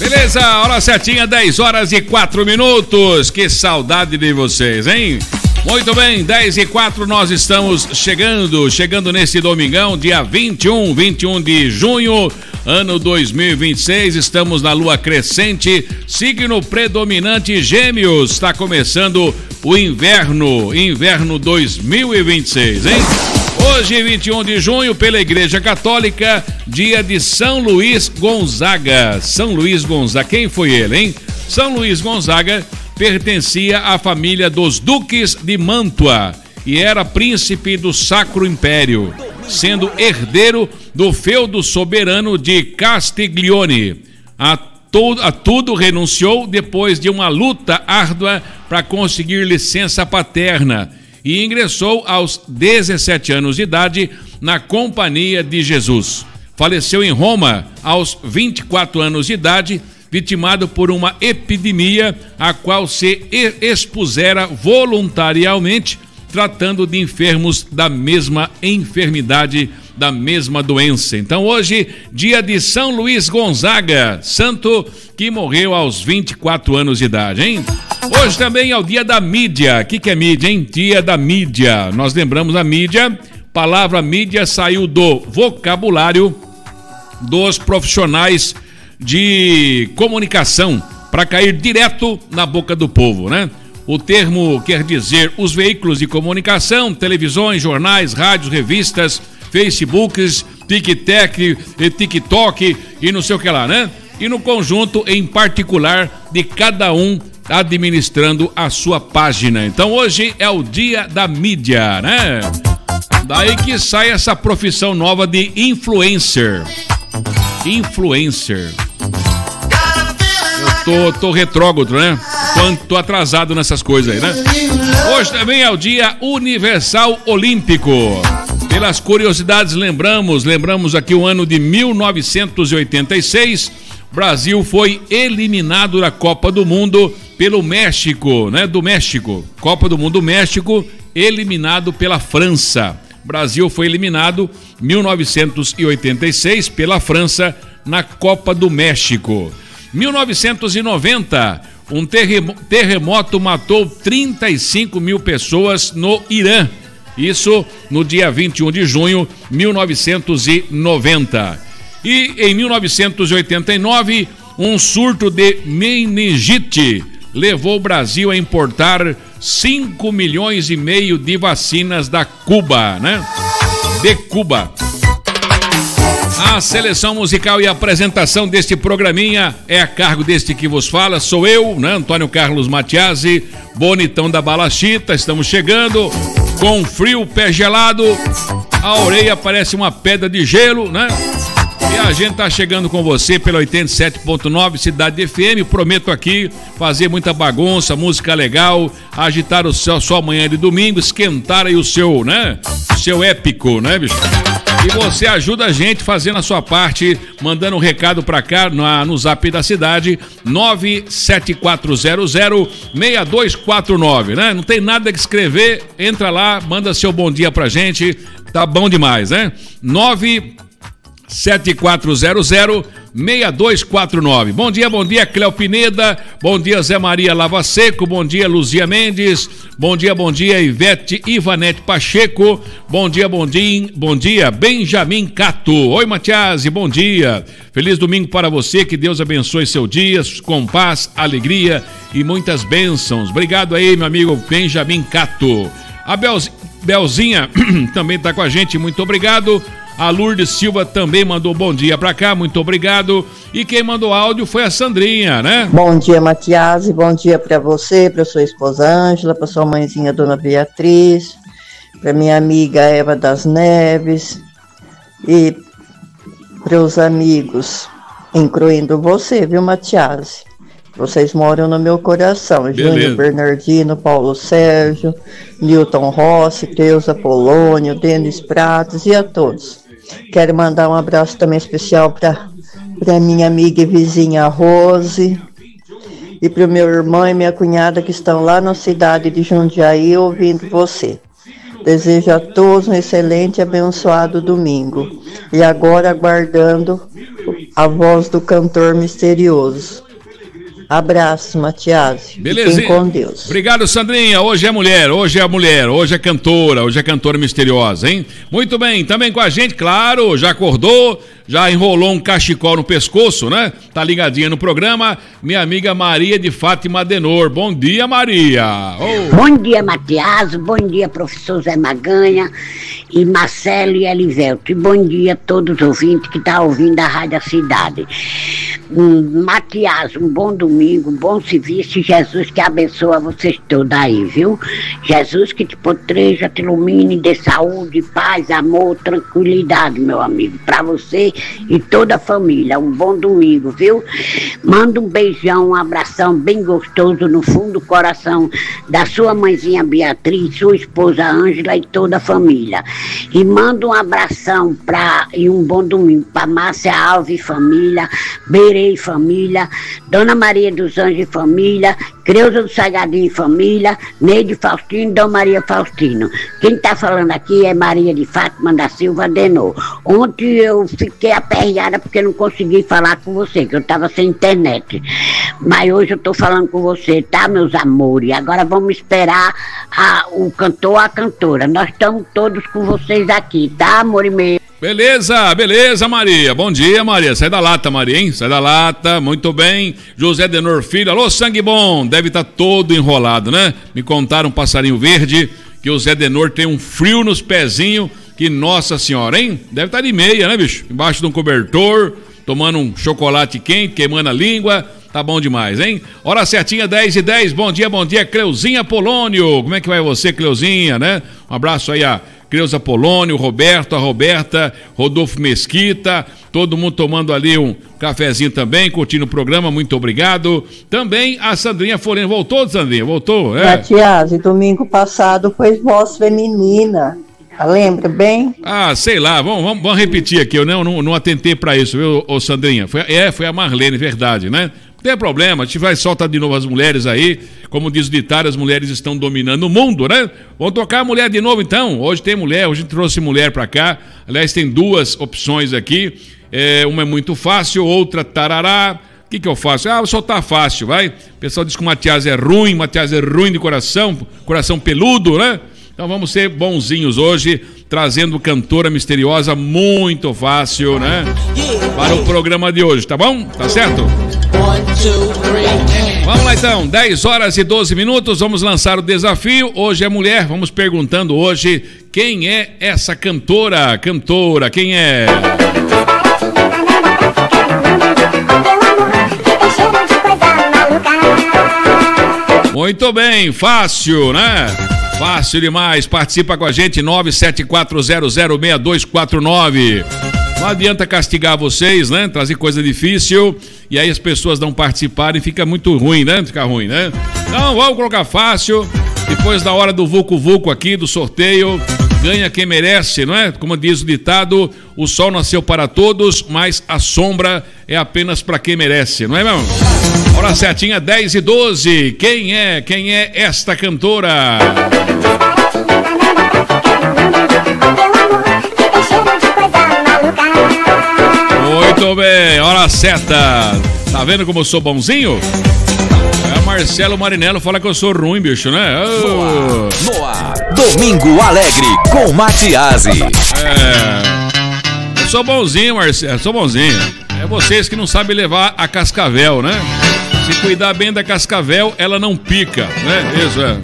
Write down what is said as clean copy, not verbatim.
Beleza, hora certinha, 10h04. Que saudade de vocês, hein? Muito bem, 10h04, nós estamos chegando nesse domingão, dia 21 de junho, ano 2026. Estamos na lua crescente, signo predominante Gêmeos. Está começando o inverno 2026, hein? Hoje, 21 de junho, pela Igreja Católica, dia de São Luís Gonzaga. São Luís Gonzaga, quem foi ele, hein? São Luís Gonzaga pertencia à família dos Duques de Mantua e era príncipe do Sacro Império, sendo herdeiro do feudo soberano de Castiglione. A tudo renunciou depois de uma luta árdua para conseguir licença paterna e ingressou aos 17 anos de idade na Companhia de Jesus. Faleceu em Roma aos 24 anos de idade, vitimado por uma epidemia a qual se expusera voluntariamente, tratando de enfermos da mesma enfermidade, da mesma doença. Então hoje, dia de São Luís Gonzaga, santo que morreu aos 24 anos de idade, hein? Hoje também é o dia da mídia. O que é mídia, hein? Dia da mídia. Nós lembramos a mídia. Palavra mídia saiu do vocabulário dos profissionais de comunicação para cair direto na boca do povo, né? O termo quer dizer os veículos de comunicação, televisões, jornais, rádios, revistas, Facebooks, TikTok e não sei o que lá, né? E no conjunto em particular de cada um administrando a sua página. Então hoje é o dia da mídia, né? Daí que sai essa profissão nova de influencer. Eu tô retrógrado, né? Tô atrasado nessas coisas aí, né? Hoje também é o Dia Universal Olímpico. Pelas curiosidades, lembramos aqui o ano de 1986. Brasil foi eliminado da Copa do Mundo pelo México, né? Do México. Copa do Mundo do México, eliminado pela França. Brasil foi eliminado em 1986 pela França na Copa do México. 1990, um terremoto matou 35 mil pessoas no Irã. Isso no dia 21 de junho de 1990. E em 1989, um surto de meningite levou o Brasil a importar 5 milhões e meio de vacinas da Cuba, né? De Cuba. A seleção musical e a apresentação deste programinha é a cargo deste que vos fala, sou eu, né? Antônio Carlos Matiasi, bonitão da Balachita. Estamos chegando com frio, pé gelado, a orelha parece uma pedra de gelo, né? E a gente tá chegando com você pela 87.9 Cidade FM. Prometo aqui fazer muita bagunça, música legal, agitar sua manhã de domingo, esquentar aí o seu, né? O seu épico, né, bicho? E você ajuda a gente fazendo a sua parte, mandando um recado pra cá no zap da cidade, 97400-6249, né? Não tem nada que escrever, entra lá, manda seu bom dia pra gente, tá bom demais, né? 97400-6249. Bom dia, Cléo Pineda. Bom dia, Zé Maria Lava Seco. Bom dia, Luzia Mendes. Bom dia, Ivete Ivanete Pacheco. Bom dia, Benjamin Cato. Oi, Matiasi, bom dia. Feliz domingo para você, que Deus abençoe seu dia, com paz, alegria e muitas bênçãos. Obrigado aí, meu amigo Benjamin Cato. A Belzinha também está com a gente, muito obrigado. A Lourdes Silva também mandou bom dia pra cá, muito obrigado. E quem mandou áudio foi a Sandrinha, né? Bom dia, Matiasi, bom dia pra você, pra sua esposa Ângela, pra sua mãezinha Dona Beatriz, pra minha amiga Eva das Neves e pros amigos, incluindo você, viu, Matiasi? Vocês moram no meu coração. Júnior Bernardino, Paulo Sérgio, Newton Rossi, Creuza Polônio, Denis Prates e a todos. Quero mandar um abraço também especial para minha amiga e vizinha Rose e para o meu irmão e minha cunhada que estão lá na cidade de Jundiaí ouvindo você. Desejo a todos um excelente e abençoado domingo. E agora aguardando a voz do cantor misterioso. Abraço, Matias. Beleza. Fiquem com Deus. Obrigado, Sandrinha. Hoje é mulher, hoje é cantora misteriosa, hein? Muito bem, também com a gente, claro, já acordou, já enrolou um cachecol no pescoço, né? Tá ligadinha no programa, minha amiga Maria de Fátima Adenor. Bom dia, Maria. Oh. Bom dia, Matias. Bom dia, professor Zé Maganha e Marcelo e Elivelto. E bom dia a todos os ouvintes que estão ouvindo a Rádio Cidade. Matias, um bom domingo, um bom serviço, e Jesus que abençoa vocês todos aí, viu? Jesus que te proteja, te ilumine, dê saúde, paz, amor, tranquilidade, meu amigo, pra você e toda a família. Um bom domingo, viu? Manda um beijão, um abração bem gostoso no fundo do coração da sua mãezinha Beatriz, sua esposa Ângela e toda a família. E manda um abração e um bom domingo pra Márcia Alves e família, Berei e família, Dona Maria dos Anjos e família, Creuza do Sagadinho e família, Neide Faustino e Dona Maria Faustino. Quem está falando aqui é Maria de Fátima da Silva Adenor. Ontem eu fiquei aperreada porque não consegui falar com você, que eu estava sem internet. Mas hoje eu estou falando com você, tá, meus amores? Agora vamos esperar o cantor ou a cantora. Nós estamos todos com vocês aqui, tá, amor e meu? Beleza, Maria. Bom dia, Maria. Sai da lata, Maria, hein? Sai da lata, muito bem. José Adenor Filho, alô, sangue bom. Deve estar todo enrolado, né? Me contaram um passarinho verde que o Zé Adenor tem um frio nos pezinhos, que nossa senhora, hein? Deve estar de meia, né, bicho? Embaixo de um cobertor, tomando um chocolate quente, queimando a língua. Tá bom demais, hein? Hora certinha, 10h10. Bom dia, Cleuzinha Polônio. Como é que vai você, Cleuzinha, né? Um abraço aí a Creuza Polônio, Roberto, a Roberta, Rodolfo Mesquita, todo mundo tomando ali um cafezinho também, curtindo o programa, muito obrigado. Também a Sandrinha Foreno. Voltou, Sandrinha? Voltou? É. Matias, domingo passado foi voz feminina. Lembra bem? Ah, sei lá, vamos repetir aqui, eu não atentei pra isso, viu, ô Sandrinha? Foi a Marlene, verdade, né? Não tem problema, a gente vai soltar de novo as mulheres aí, como diz o ditado, as mulheres estão dominando o mundo, né? Vamos tocar a mulher de novo então, hoje tem mulher, hoje a gente trouxe mulher pra cá, aliás tem duas opções aqui, uma é muito fácil, outra tarará. O que eu faço? Vou soltar fácil, vai. O pessoal diz que o Matias é ruim de coração peludo, né? Então vamos ser bonzinhos hoje, trazendo cantora misteriosa muito fácil, né? Para o programa de hoje, tá bom? Tá certo? Vamos lá então, 10h12, vamos lançar o desafio. Hoje é mulher, vamos perguntando hoje quem é essa cantora, quem é? Muito bem, fácil, né? Fácil demais, participa com a gente, 974006249. Não adianta castigar vocês, né? Trazer coisa difícil e aí as pessoas não participarem, fica muito ruim, né? Fica ruim, né? Então vamos colocar fácil, depois da hora do vucu-vucu aqui, do sorteio, ganha quem merece, não é? Como diz o ditado, o sol nasceu para todos, mas a sombra é apenas para quem merece, não é mesmo? Hora certinha, 10h12, quem é esta cantora? Muito bem, hora certa. Tá vendo como eu sou bonzinho? Marcelo Marinello fala que eu sou ruim, bicho, né? Oh. Noa, Domingo Alegre com Matias. Eu sou bonzinho, Marcelo, sou bonzinho. É vocês que não sabem levar a cascavel, né? Se cuidar bem da cascavel, ela não pica, né? Isso,